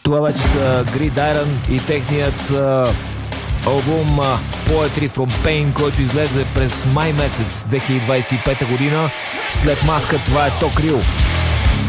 Това вече са Gridiron и техният албум Poetry from Pain, който излезе през май месец 2025 година. След Маска това е Токрил.